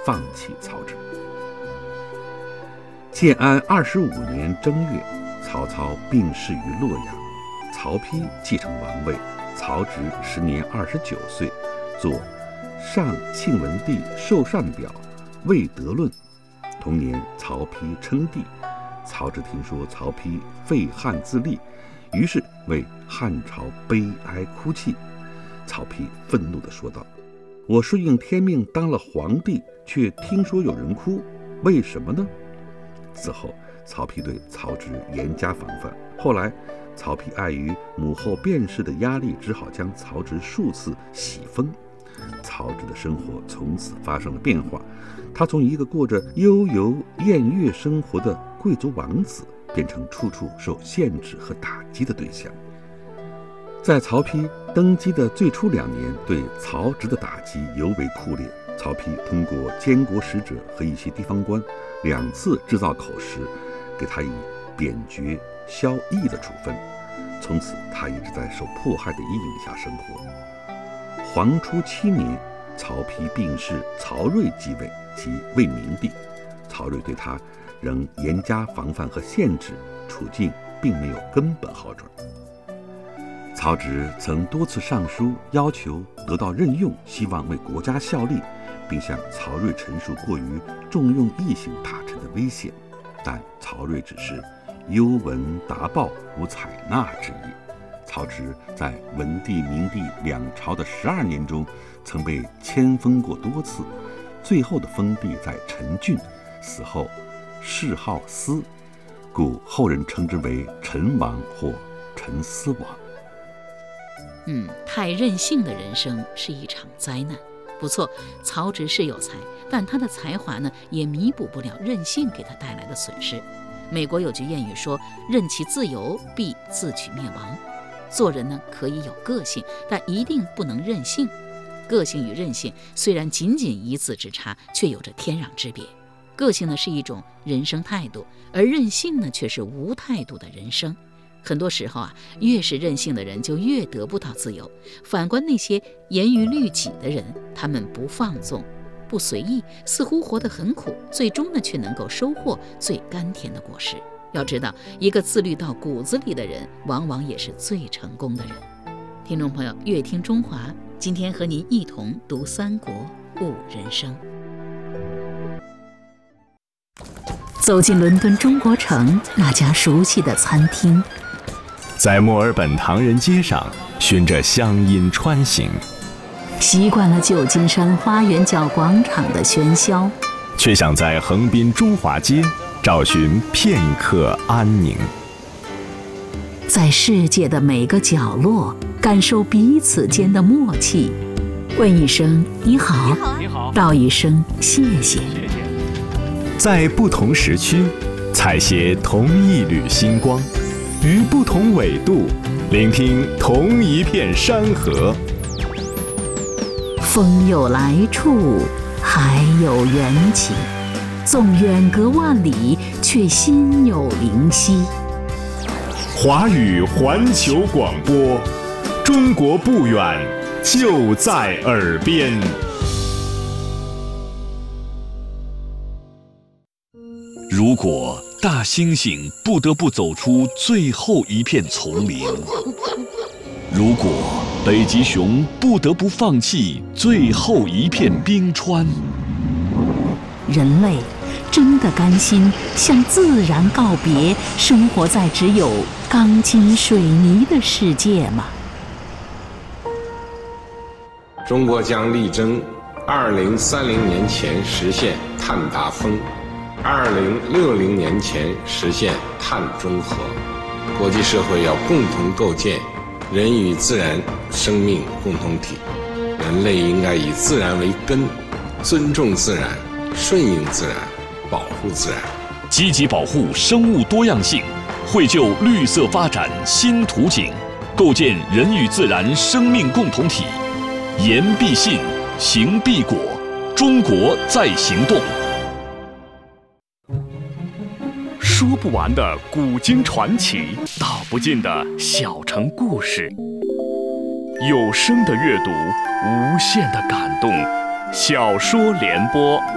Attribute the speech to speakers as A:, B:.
A: 放弃曹植。建安25年正月，曹操病逝于洛阳，曹丕继承王位，曹植时年29岁，作《上庆文帝授禅表魏德论》。同年，曹丕称帝，曹植听说曹丕废汉自立，于是为汉朝悲哀哭泣。曹丕愤怒地说道：“我顺应天命当了皇帝，却听说有人哭，为什么呢？”此后，曹丕对曹植严加防范。后来，曹丕碍于母后卞氏的压力，只好将曹植数次喜封。曹植的生活从此发生了变化，他从一个过着悠游宴乐生活的贵族王子，变成处处受限制和打击的对象。在曹丕登基的最初2年，对曹植的打击尤为酷烈。曹丕通过监国使者和一些地方官2次制造口实，给他以贬爵、萧役的处分。从此，他一直在受迫害的阴影下生活。黄初7年，曹丕病逝，曹睿继位，即魏明帝。曹睿对他仍严加防范和限制，处境并没有根本好转。曹植曾多次上书要求得到任用，希望为国家效力，并向曹睿陈述过于重用异姓大臣的危险，但曹睿只是幽闻答报，无采纳之意。曹植在文帝、明帝2朝的12年中，曾被迁封过多次，最后的封地在陈郡，死后谥号思，故后人称之为陈王或陈思王。
B: 太任性的人生是一场灾难。不错，曹植是有才，但他的才华呢，也弥补不了任性给他带来的损失。美国有句谚语说：“任其自由，必自取灭亡。”做人呢，可以有个性，但一定不能任性。个性与任性虽然仅仅一字之差，却有着天壤之别。个性呢是一种人生态度，而任性呢却是无态度的人生。很多时候越是任性的人就越得不到自由。反观那些严于律己的人，他们不放纵，不随意，似乎活得很苦，最终呢却能够收获最甘甜的果实。要知道，一个自律到骨子里的人，往往也是最成功的人。听众朋友，乐听中华今天和您一同读三国，悟人生。走进伦敦中国城那家熟悉的餐厅，
C: 在墨尔本唐人街上循着乡音穿行，
B: 习惯了旧金山花园角广场的喧嚣，
C: 却想在横滨中华街找寻片刻安宁。
B: 在世界的每个角落感受彼此间的默契，问一声你好，道一声谢谢。
C: 在不同时区采撷同一缕星光，于不同纬度聆听同一片山河。
B: 风有来处，海有缘起，纵远隔万里，却心有灵犀。
C: 华语环球广播，中国不远，就在耳边。
D: 如果大猩猩不得不走出最后一片丛林，如果北极熊不得不放弃最后一片冰川，
B: 人类真的甘心向自然告别，生活在只有钢筋水泥的世界吗？
E: 中国将力争2030年前实现碳达峰，2060年前实现碳中和。国际社会要共同构建人与自然生命共同体，人类应该以自然为根，尊重自然，顺应自然，保护自然，
D: 积极保护生物多样性，绘就绿色发展新图景，构建人与自然生命共同体。言必信，行必果，中国在行动。
C: 说不完的古今传奇，道不尽的小城故事，有声的阅读，无限的感动。小说联播。